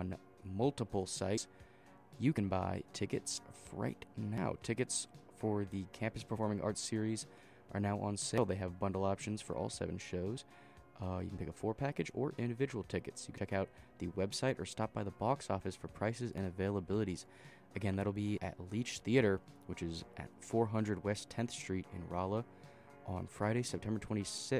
on multiple sites. You can buy tickets right now. Tickets for the Campus Performing Arts Series are now on sale. They have bundle options for all 7 shows. You can pick a 4-package or individual tickets. You can check out the website or stop by the box office for prices and availabilities. Again, that'll be at Leach Theater, which is at 400 West 10th Street in Rolla on Friday, September 25th,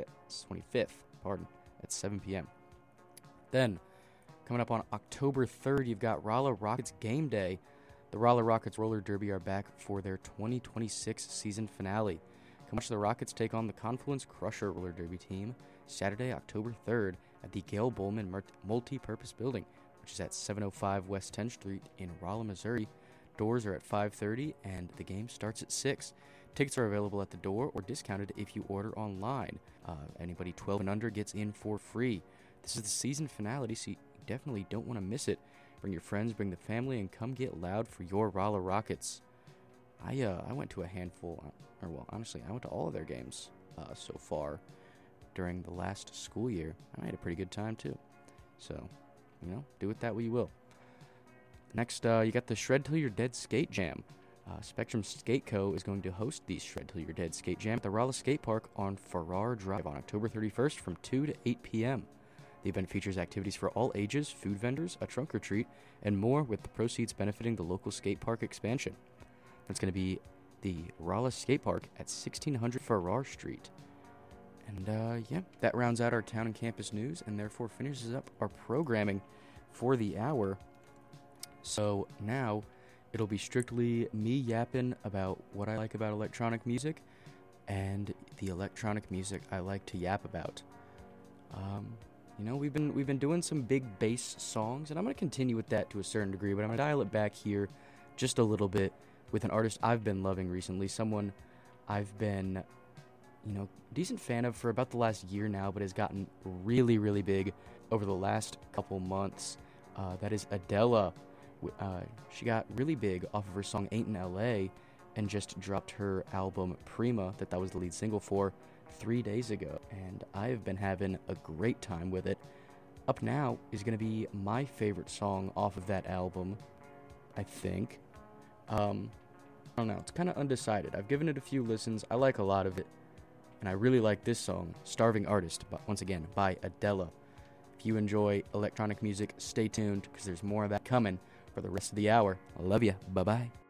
at 7 p.m. Then, coming up on October 3rd, you've got Rolla Rockets Game Day. The Rolla Rockets Roller Derby are back for their 2026 season finale. Come watch the Rockets take on the Confluence Crusher Roller Derby team Saturday, October 3rd at the Gail Bowman Multi-Purpose Building, which is at 705 West 10th Street in Rolla, Missouri. Doors are at 5:30 and the game starts at 6. Tickets are available at the door or discounted if you order online. Anybody 12 and under gets in for free. This is the season finale, so you definitely don't want to miss it. Bring your friends, bring the family, and come get loud for your Rolla Rockets. I went to a handful, honestly, I went to all of their games so far during the last school year, and I had a pretty good time too. So, do with that what you will. Next, you got the Shred Till You're Dead Skate Jam. Spectrum Skate Co. is going to host the Shred Till You're Dead Skate Jam at the Rolla Skate Park on Farrar Drive on October 31st from 2 to 8 p.m. The event features activities for all ages, food vendors, a trunk or treat, and more, with the proceeds benefiting the local skate park expansion. That's going to be the Rolla Skate Park at 1600 Farrar Street. And that rounds out our town and campus news and therefore finishes up our programming for the hour. So now it'll be strictly me yapping about what I like about electronic music and the electronic music I like to yap about. We've been doing some big bass songs, and I'm going to continue with that to a certain degree, but I'm going to dial it back here just a little bit with an artist I've been loving recently, someone I've been, decent fan of for about the last year now, but has gotten really, really big over the last couple months. That is Adele. She got really big off of her song Ain't in L.A. and just dropped her album Prima, that was the lead single for, 3 days ago, and I have been having a great time with it. Up now is going to be my favorite song off of that album, I think. I don't know, it's kind of undecided. I've given it a few listens, I like a lot of it, and I really like this song, Starving Artist, once again, by Adele. If you enjoy electronic music, stay tuned, because there's more of that coming for the rest of the hour. I love ya. Bye-bye.